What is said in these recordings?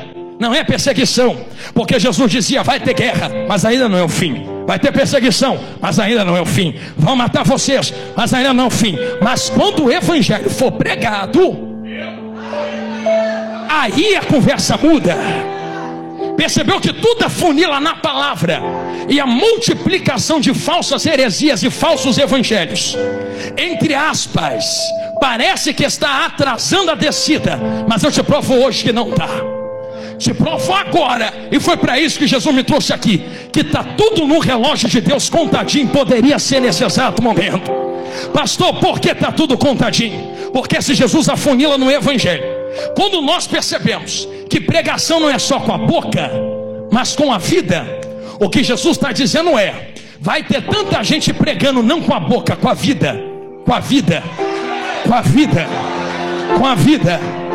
não é perseguição, porque Jesus dizia: vai ter guerra, mas ainda não é o fim. Vai ter perseguição, mas ainda não é o fim. Vão matar vocês, mas ainda não é o fim. Mas quando o evangelho for pregado, aí a conversa muda. Percebeu que tudo afunila na palavra, e a multiplicação de falsas heresias e falsos evangelhos, entre aspas, parece que está atrasando a descida, mas eu te provo hoje que não está. Te provo agora, e foi para isso que Jesus me trouxe aqui, que está tudo no relógio de Deus contadinho. Poderia ser nesse exato momento. Pastor, por que está tudo contadinho? Porque se Jesus afunila no evangelho, quando nós percebemos que pregação não é só com a boca, mas com a vida, o que Jesus está dizendo é: vai ter tanta gente pregando não com a boca, com a vida, com a vida, com a vida, com a vida.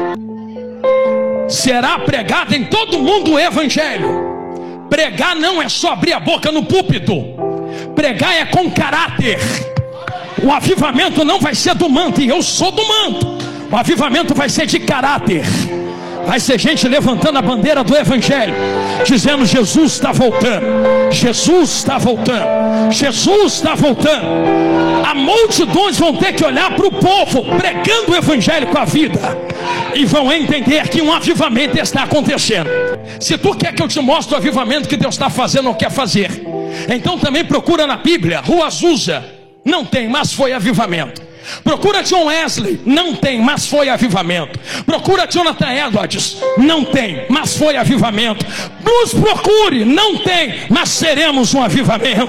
Será pregado em todo mundo o evangelho. Pregar não é só abrir a boca no púlpito, pregar é com caráter. O avivamento não vai ser do manto, e eu sou do manto. O avivamento vai ser de caráter. Vai ser gente levantando a bandeira do evangelho, dizendo: Jesus está voltando, Jesus está voltando, Jesus está voltando. As multidões vão ter que olhar para o povo pregando o evangelho com a vida, e vão entender que um avivamento está acontecendo. Se tu quer que eu te mostre o avivamento que Deus está fazendo ou quer fazer, então também procura na Bíblia. Rua Azusa não tem, mas foi avivamento. Procura John Wesley, não tem, mas foi avivamento. Procura Jonathan Edwards, não tem, mas foi avivamento. Nos procure, não tem, mas seremos um avivamento.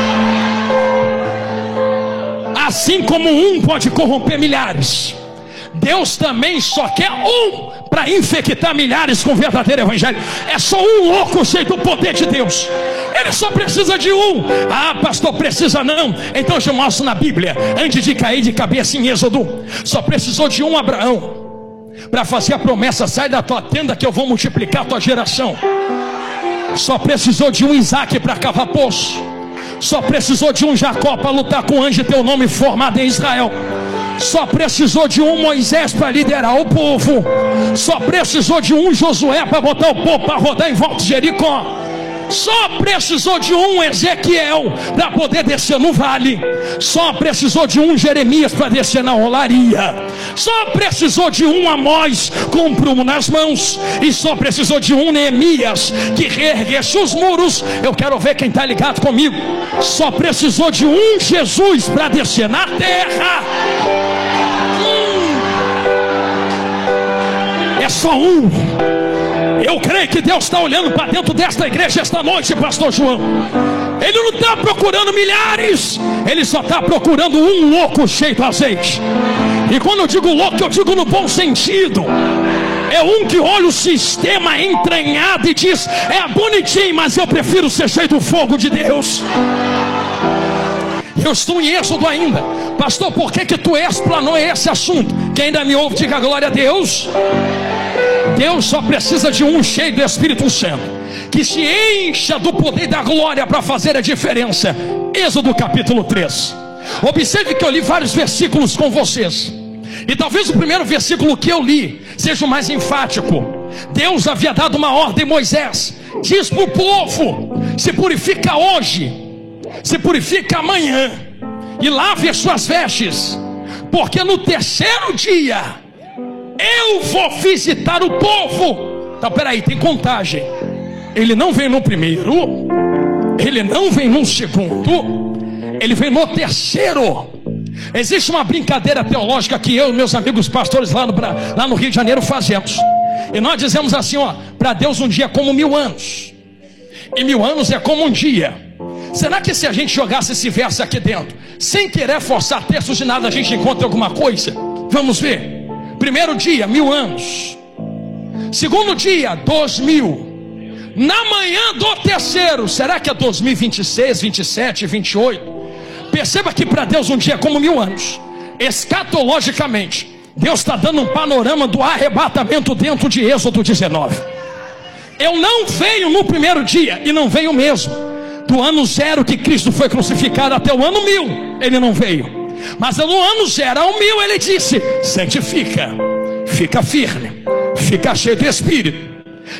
Assim como um pode corromper milhares, Deus também só quer um para infectar milhares com o verdadeiro evangelho. É só um louco cheio do poder de Deus. Ele só precisa de um. Ah, pastor, precisa não? Então eu te mostro na Bíblia. Antes de cair de cabeça em Êxodo, só precisou de um Abraão para fazer a promessa: sai da tua tenda que eu vou multiplicar a tua geração. Só precisou de um Isaac para cavar poço. Só precisou de um Jacó para lutar com o anjo e ter o nome formado em Israel. Só precisou de um Moisés para liderar o povo. Só precisou de um Josué para botar o povo para rodar em volta de Jericó. Só precisou de um Ezequiel para poder descer no vale. Só precisou de um Jeremias para descer na olaria. Só precisou de um Amós com um prumo nas mãos. E só precisou de um Neemias que reerguesse os muros. Eu quero ver quem está ligado comigo. Só precisou de um Jesus para descer na terra. É só um. Eu creio que Deus está olhando para dentro desta igreja esta noite, pastor João. Ele não está procurando milhares, ele só está procurando um louco cheio de azeite. E quando eu digo louco, eu digo no bom sentido. É um que olha o sistema entranhado e diz: é bonitinho, mas eu prefiro ser cheio do fogo de Deus. Eu estou em Êxodo ainda. Pastor, por que tu explanou esse assunto? Quem ainda me ouve, diga glória a Deus. Deus só precisa de um cheio do Espírito Santo, que se encha do poder da glória para fazer a diferença. Êxodo capítulo 3. Observe que eu li vários versículos com vocês, e talvez o primeiro versículo que eu li seja o mais enfático. Deus havia dado uma ordem a Moisés: diz para o povo: se purifica hoje, se purifica amanhã, e lave as suas vestes, porque no terceiro dia eu vou visitar o povo. Então peraí, tem contagem. Ele não vem no primeiro, ele não vem no segundo, ele vem no terceiro. Existe uma brincadeira teológica que eu e meus amigos pastores lá no Rio de Janeiro fazemos. E nós dizemos assim, ó: para Deus um dia é como 1000 anos, e 1000 anos é como um dia. Será que se a gente jogasse esse verso aqui dentro, sem querer forçar textos de nada, a gente encontra alguma coisa? Vamos ver. Primeiro dia, 1000 anos. Segundo dia, 2000. Na manhã do terceiro, será que é 2026, 27, 28? Perceba que para Deus um dia é como 1000 anos. Escatologicamente, Deus está dando um panorama do arrebatamento dentro de Êxodo 19. Eu não venho no primeiro dia, e não venho mesmo. Do ano 0 que Cristo foi crucificado até o ano 1000, ele não veio. Mas no ano 0 ao 1000 ele disse: santifica, fica firme, fica cheio do Espírito,